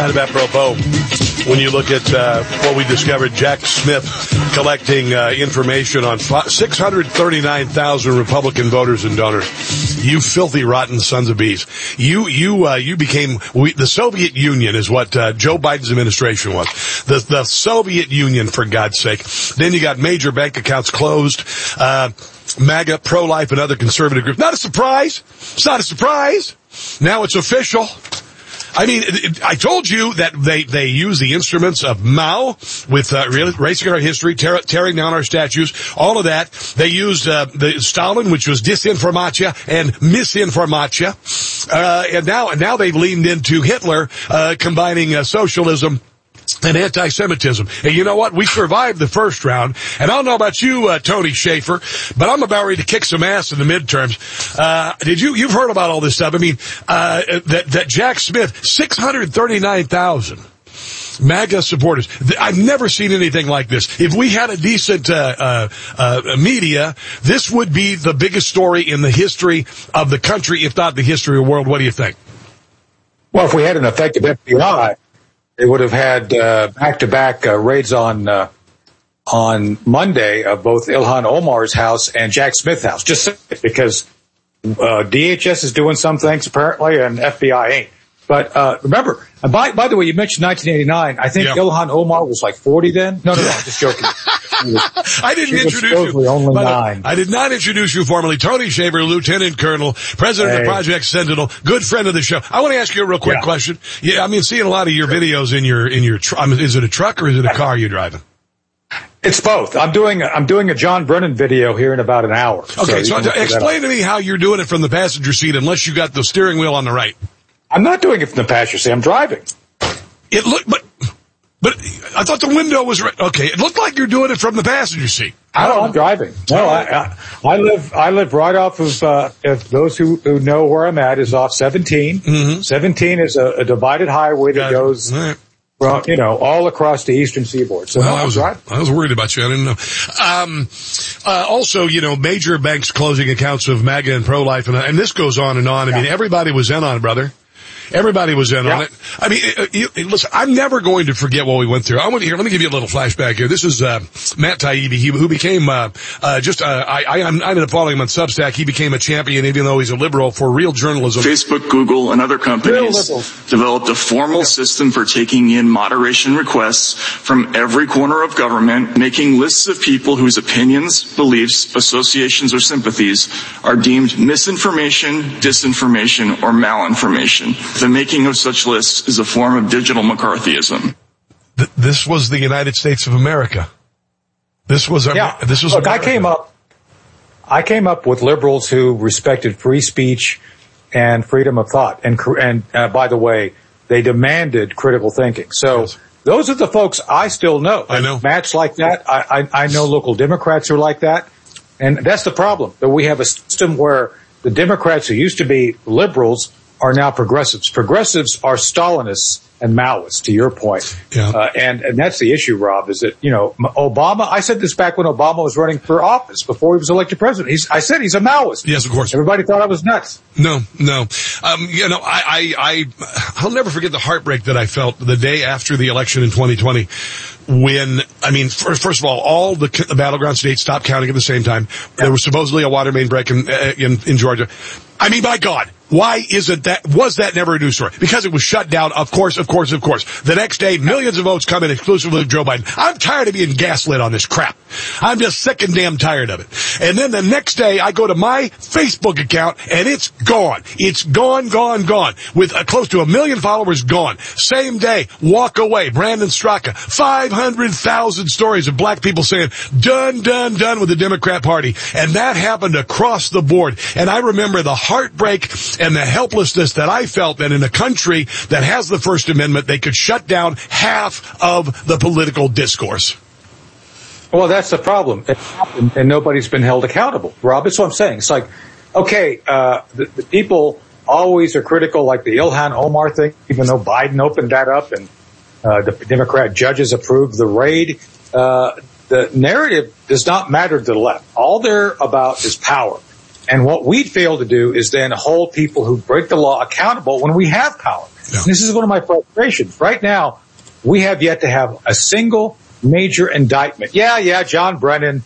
Kind of apropos when you look at what we discovered, Jack Smith collecting information on 639,000 Republican voters and donors. You filthy, rotten sons of bees. You became the Soviet Union is what Joe Biden's administration was. The Soviet Union, for God's sake. Then you got major bank accounts closed. MAGA, pro-life, and other conservative groups. Not a surprise. It's not a surprise. Now it's official. I mean, I told you that they use the instruments of Mao with erasing our history, tearing down our statues, all of that. They used the Stalin, which was disinformatia and misinformatia, and now they've leaned into Hitler, combining socialism and anti-Semitism. And you know what? We survived the first round. And I don't know about you, Tony Schaefer, but I'm about ready to kick some ass in the midterms. You've heard about all this stuff. I mean, that Jack Smith, 639,000 MAGA supporters. I've never seen anything like this. If we had a decent media, this would be the biggest story in the history of the country, if not the history of the world. What do you think? Well, if we had an effective FBI, they would have had back-to-back raids on Monday of both Ilhan Omar's house and Jack Smith's house, just because DHS is doing some things apparently and FBI ain't. But remember, by the way, you mentioned 1989. I think Ilhan Omar was like 40 then. No, just joking. I didn't introduce you. Only 9. I did not introduce you formally. Tony Shaver, Lieutenant Colonel, President of Project Sentinel, good friend of the show. I want to ask you a real quick question. Yeah, I mean, seeing a lot of your videos in your is it a truck or is it a car you're driving? It's both. I'm doing a John Brennan video here in about an hour. Okay, so explain to me how you're doing it from the passenger seat unless you got the steering wheel on the right. I'm not doing it from the passenger seat. I'm driving. It looked, but I thought the window was right. Okay, it looked like you're doing it from the passenger seat. I'm driving. No, I live right off of, if those who know where I'm at, is off 17. Mm-hmm. 17 is a divided highway that goes, well, all across the eastern seaboard. So I was worried about you. I didn't know. Also, major banks closing accounts of MAGA and pro-life, and this goes on and on. I mean, everybody was in on it, brother. Everybody was in on it. I mean, listen, I'm never going to forget what we went through. Let me give you a little flashback here. This is Matt Taibbi, who became I ended up following him on Substack. He became a champion, even though he's a liberal, for real journalism. Facebook, Google, and other companies developed a formal system for taking in moderation requests from every corner of government, making lists of people whose opinions, beliefs, associations, or sympathies are deemed misinformation, disinformation, or malinformation. The making of such lists is a form of digital McCarthyism. This was the United States of America. This was Look, America. I came up with liberals who respected free speech and freedom of thought. And by the way, they demanded critical thinking. So those are the folks I still know. I know. Matt's like that. I know local Democrats are like that. And that's the problem, that we have a system where the Democrats who used to be liberals are now progressives. Progressives are Stalinists and Maoists, to your point. Yeah. And that's the issue, Rob, is that, Obama, I said this back when Obama was running for office, before he was elected president. I said he's a Maoist. Yes, of course. Everybody thought I was nuts. No. I'll never forget the heartbreak that I felt the day after the election in 2020. When, first of all the battleground states stopped counting at the same time. Yeah. There was supposedly a water main break in Georgia. I mean, by God, why isn't that, was that never a news story? Because it was shut down, of course. The next day, millions of votes come in exclusively to Joe Biden. I'm tired of being gaslit on this crap. I'm just sick and damn tired of it. And then the next day, I go to my Facebook account, and it's gone. It's gone. With close to 1 million followers gone. Same day, walk away, Brandon Straka, 500,000 stories of black people saying, done with the Democrat Party. And that happened across the board. And I remember the heartbreak and the helplessness that I felt that in a country that has the First Amendment, they could shut down half of the political discourse. Well, that's the problem. And nobody's been held accountable, Rob. That's what I'm saying. It's like, okay, the people always are critical, like the Ilhan Omar thing, even though Biden opened that up and the Democrat judges approved the raid. The narrative does not matter to the left. All they're about is power. And what we fail to do is then hold people who break the law accountable when we have power. Yeah. This is one of my frustrations. Right now, we have yet to have a single major indictment. Yeah, John Brennan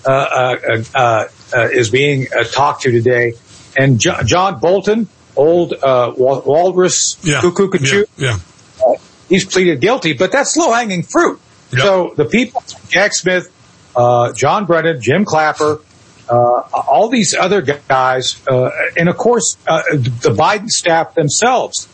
is being talked to today. And John Bolton, old walrus, cuckoo, he's pleaded guilty, but that's low-hanging fruit. Yep. So the people, Jack Smith, John Brennan, Jim Clapper, all these other guys, and of course, the Biden staff themselves,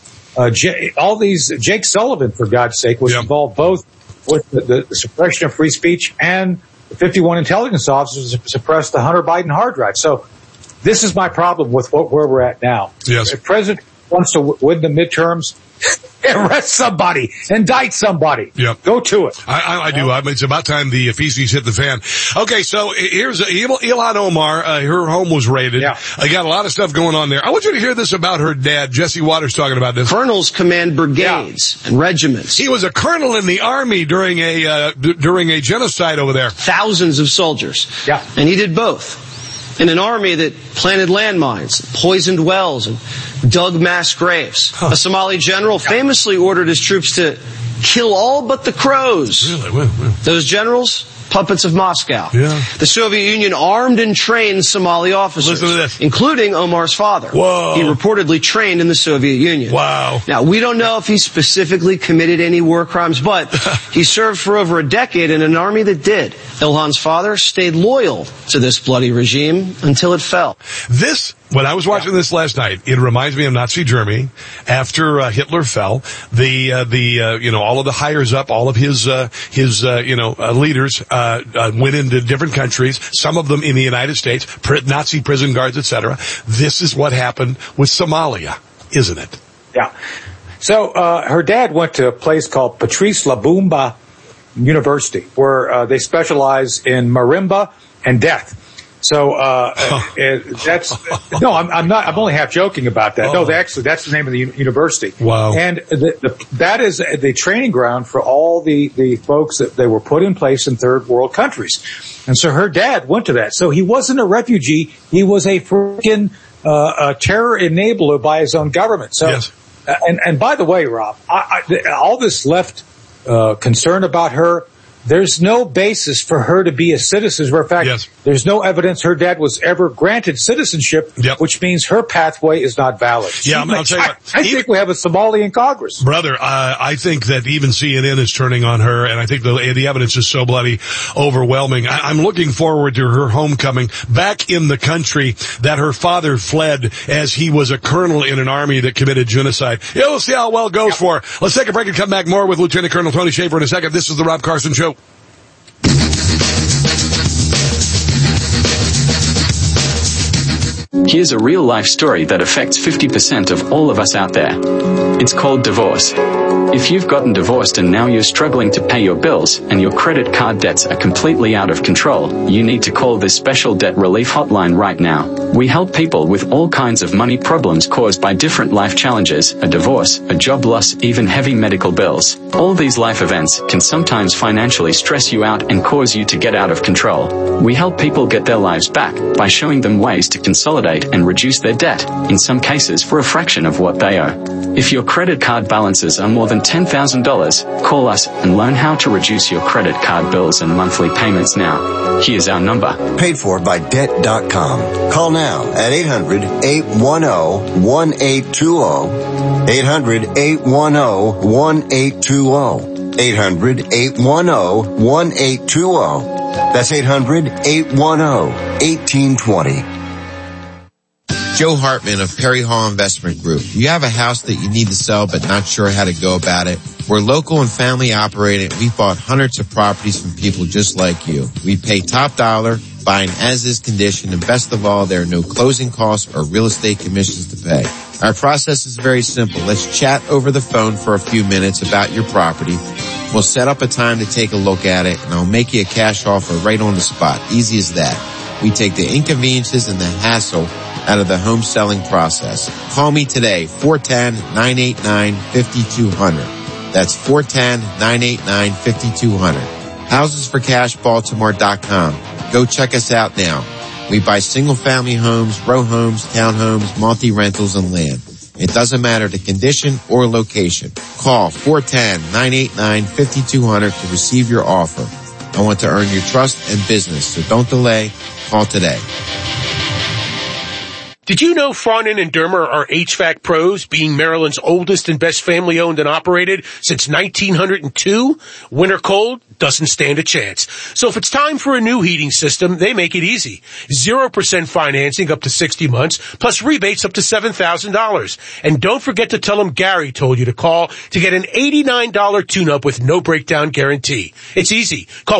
Jake Sullivan, for God's sake, was involved both with the suppression of free speech and the 51 intelligence officers suppressed the Hunter Biden hard drive. So this is my problem with where we're at now. Yes. If the president wants to win the midterms, arrest somebody, indict somebody. Yep. Go to it. I do. It's about time the feces hit the fan. Okay, so here's Ilhan Omar. Her home was raided. Yeah. I got a lot of stuff going on there. I want you to hear this about her dad. Jesse Waters talking about this. Colonels command brigades and regiments. He was a colonel in the army during a genocide over there. Thousands of soldiers. Yeah. And he did both. In an army that planted landmines, poisoned wells, and dug mass graves. A Somali general famously ordered his troops to kill all but the crows. Really? Those generals, puppets of Moscow. Yeah. The Soviet Union armed and trained Somali officers, Listen to this. including Omar's father. Whoa. He reportedly trained in the Soviet Union. Wow. Now, we don't know if he specifically committed any war crimes, but he served for over a decade in an army that did. Ilhan's father stayed loyal to this bloody regime until it fell. When I was watching this last night, it reminds me of Nazi Germany after Hitler fell. All of the hires up, all of his leaders went into different countries. Some of them in the United States, Nazi prison guards, etc. This is what happened with Somalia, isn't it? Yeah. So her dad went to a place called Patrice Lumumba University, where they specialize in marimba and death. So that's no, I'm not. I'm only half joking about that. No, that's the name of the university. Wow. And that is the training ground for all the folks that they were put in place in third world countries. And so her dad went to that. So he wasn't a refugee. He was a freaking terror enabler by his own government. So, yes. And by the way, Rob, all this left concern about her. There's no basis for her to be a citizen. In fact, there's no evidence her dad was ever granted citizenship, which means her pathway is not valid. Yeah, I'll tell you what. I think we have a Somali in Congress. Brother, I think that even CNN is turning on her, and I think the evidence is so bloody overwhelming. I'm looking forward to her homecoming back in the country that her father fled as he was a colonel in an army that committed genocide. Yeah, we'll see how well it goes for her. Let's take a break and come back more with Lieutenant Colonel Tony Shaffer in a second. This is the Rob Carson Show. Here's a real-life story that affects 50% of all of us out there. It's called divorce. If you've gotten divorced and now you're struggling to pay your bills and your credit card debts are completely out of control, you need to call this special debt relief hotline right now. We help people with all kinds of money problems caused by different life challenges, a divorce, a job loss, even heavy medical bills. All these life events can sometimes financially stress you out and cause you to get out of control. We help people get their lives back by showing them ways to consolidate and reduce their debt, in some cases for a fraction of what they owe. If your credit card balances are more than $10,000, call us and learn how to reduce your credit card bills and monthly payments now. Here's our number. Paid for by Debt.com. Call now at 800-810-1820. 800-810-1820. 800-810-1820. That's 800-810-1820. Joe Hartman of Perry Hall Investment Group. You have a house that you need to sell but not sure how to go about it? We're local and family operated. We've bought hundreds of properties from people just like you. We pay top dollar, buying as-is condition, and best of all, there are no closing costs or real estate commissions to pay. Our process is very simple. Let's chat over the phone for a few minutes about your property. We'll set up a time to take a look at it, and I'll make you a cash offer right on the spot. Easy as that. We take the inconveniences and the hassle out of the home selling process. Call me today, 410-989-5200. That's 410-989-5200. HousesForCashBaltimore.com. Go check us out now. We buy single family homes, row homes, townhomes, multi-rentals, and land. It doesn't matter the condition or location. Call 410-989-5200 to receive your offer. I want to earn your trust and business, so don't delay. Call today. Did you know Farnan and Dermer are HVAC pros, being Maryland's oldest and best family-owned and operated since 1902? Winter cold doesn't stand a chance. So if it's time for a new heating system, they make it easy. 0% financing up to 60 months, plus rebates up to $7,000. And don't forget to tell them Gary told you to call to get an $89 tune-up with no breakdown guarantee. It's easy. Call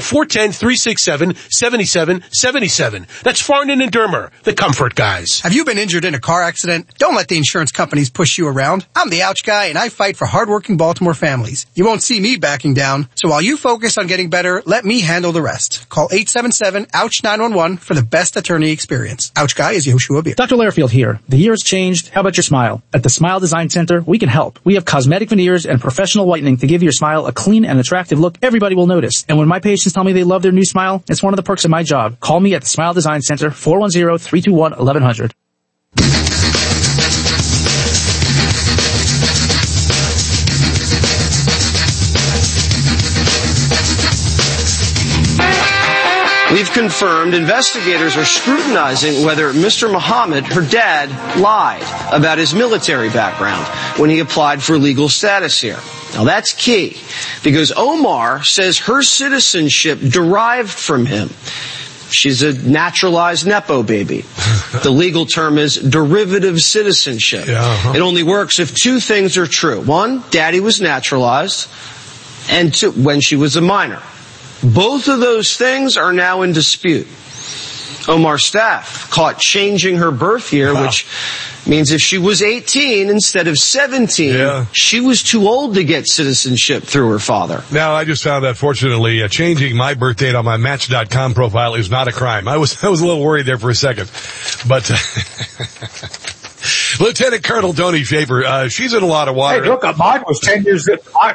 410-367-7777. That's Farnan and Dermer, the comfort guys. Have you been injured in a car accident? Don't let the insurance companies push you around. I'm the Ouch guy, and I fight for hardworking Baltimore families. You won't see me backing down. So while you focus on getting better, let me handle the rest. Call 877-OUCH-911 for the best attorney experience. Ouch guy is Yehoshua Beer. Dr. Lairfield here. The year has changed. How about your smile? At the Smile Design Center, we can help. We have cosmetic veneers and professional whitening to give your smile a clean and attractive look everybody will notice. And when my patients tell me they love their new smile, it's one of the perks of my job. Call me at the Smile Design Center, 410-321-1100. We've confirmed investigators are scrutinizing whether Mr. Muhammad, her dad, lied about his military background when he applied for legal status here. Now that's key, because Omar says her citizenship derived from him. She's a naturalized Nepo baby. The legal term is derivative citizenship. It only works if two things are true. One, daddy was naturalized, and two, when she was a minor. Both of those things are now in dispute. Omar's staff caught changing her birth year, which means if she was 18 instead of 17, she was too old to get citizenship through her father. Now, I just found that, fortunately, changing my birth date on my Match.com profile is not a crime. I was a little worried there for a second. But Lieutenant Colonel Tony Schaefer, she's in a lot of water. Hey, look, mine was 10 years.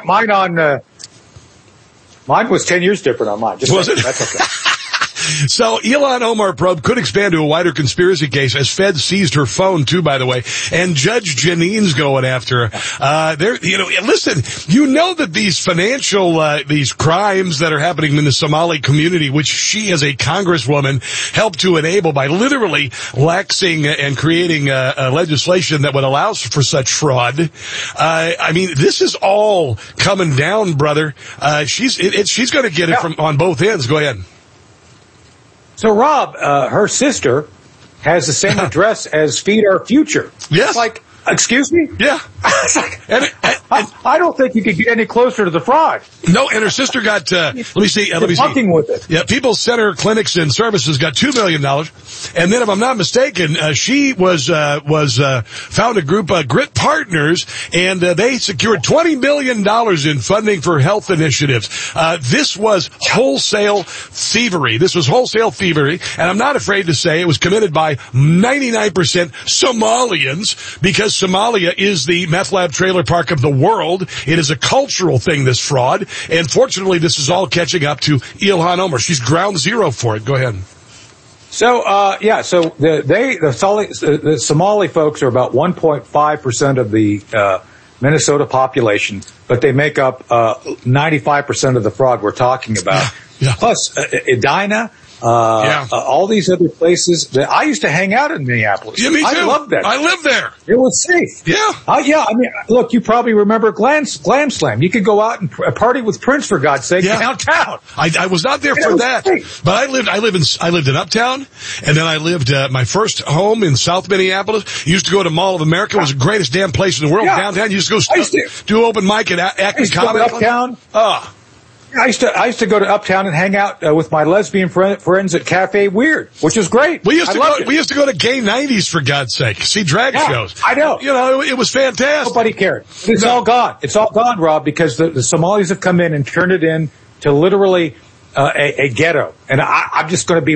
Mine was 10 years different on mine. Just was it? That's okay. So Ilhan Omar probe could expand to a wider conspiracy case as Feds seized her phone too, by the way, and Judge Janine's going after her. Listen, you know that these financial, these crimes that are happening in the Somali community, which she as a congresswoman helped to enable by literally laxing and creating legislation that would allow for such fraud. I mean, this is all coming down, brother. She's going to get it from on both ends. Go ahead. So, Rob, her sister has the same address as Feed Our Future. Yes. It's like, excuse me? Yeah. It's like, I don't think you could get any closer to the fraud. No, and her sister got, let me see. Fucking with it. Yeah, People's Center Clinics and Services got $2 million. And then, if I'm not mistaken, she was found a group, Grit Partners, and they secured $20 million in funding for health initiatives. This was wholesale thievery. And I'm not afraid to say it was committed by 99% Somalians, because Somalia is the meth lab trailer park of the world. It is a cultural thing, this fraud. And fortunately, this is all catching up to Ilhan Omar. She's ground zero for it. Go ahead. So, so the Somali folks are about 1.5% of the Minnesota population, but they make up 95% of the fraud we're talking about. Yeah. Plus, Edina, all these other places that I used to hang out in Minneapolis. Yeah, me too. I loved that. I lived there. It was safe. Yeah. I mean, look, you probably remember Glam Slam. You could go out and party with Prince, for God's sake, downtown. I was not there for that, but I lived in Uptown, and then I lived my first home in South Minneapolis. Used to go to Mall of America. It was the greatest damn place in the world. Downtown, you used to go do open mic at Acme Comic. Uptown. I used to go to Uptown and hang out with my lesbian friends at Cafe Weird, which was great. We used to go to Gay 90s, for God's sake, see drag shows. I know. It was fantastic. Nobody cared. It's all gone. It's all gone, Rob, because the Somalis have come in and turned it in to literally a ghetto. And I'm just going to be